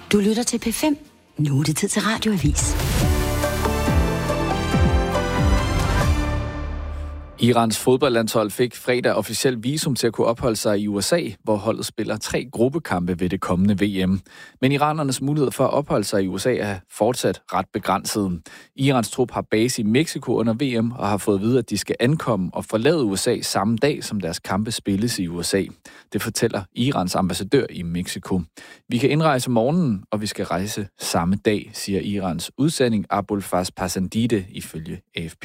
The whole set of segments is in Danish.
Du lytter til P5. Nu er det tid til Radioavis. Irans fodboldlandshold fik fredag officielt visum til at kunne opholde sig i USA, hvor holdet spiller 3 gruppekampe ved det kommende VM. Men iranernes mulighed for at opholde sig i USA er fortsat ret begrænset. Irans trup har base i Mexico under VM og har fået at vide, at de skal ankomme og forlade USA samme dag, som deres kampe spilles i USA. Det fortæller Irans ambassadør i Mexico. Vi kan indrejse om morgenen, og vi skal rejse samme dag, siger Irans udsending Abulfaz Pasandide ifølge AFP.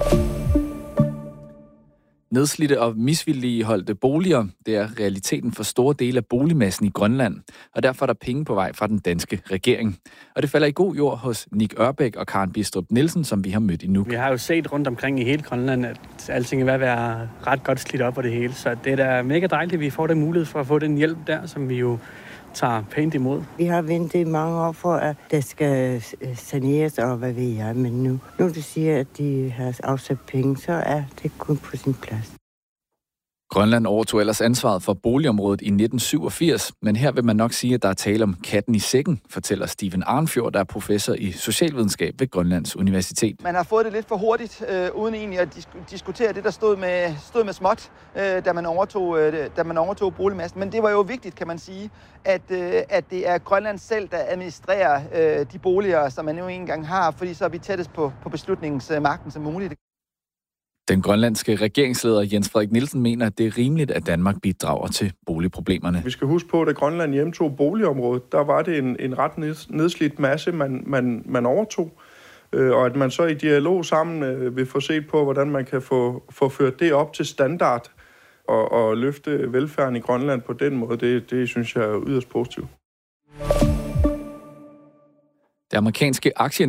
Nedslidte og misvedligeholdte boliger, det er realiteten for store dele af boligmassen i Grønland, og derfor er der penge på vej fra den danske regering. Og det falder i god jord hos Nick Ørbæk og Karen Bistrup Nielsen, som vi har mødt i Nuuk. Vi har jo set rundt omkring i hele Grønland, at alting er ved at være ret godt slidt op på det hele, så det er da mega dejligt, at vi får den mulighed for at få den hjælp der, som vi jo tager pænt imod. Vi har ventet i mange år for, at det skal saneres, og hvad ved jeg, men nu du siger, at de har afsat penge, så er det kun på sin plads. Grønland overtog ellers ansvaret for boligområdet i 1987, men her vil man nok sige, at der er tale om katten i sækken, fortæller Steven Arnfjord, der er professor i socialvidenskab ved Grønlands Universitet. Man har fået det lidt for hurtigt, uden egentlig at diskutere det, der stod med småt, da man overtog boligmassen. Men det var jo vigtigt, kan man sige, at det er Grønland selv, der administrerer de boliger, som man nu engang har, fordi så er vi tættest på beslutningsmagten som muligt. Den grønlandske regeringsleder Jens Frederik Nielsen mener, at det er rimeligt, at Danmark bidrager til boligproblemerne. Vi skal huske på, at da Grønland hjemtog boligområdet, der var det en ret nedslidt masse, man overtog. Og at man så i dialog sammen vil få set på, hvordan man kan få ført det op til standard og løfte velfærden i Grønland på den måde, det synes jeg er yderst positivt. Det amerikanske aktie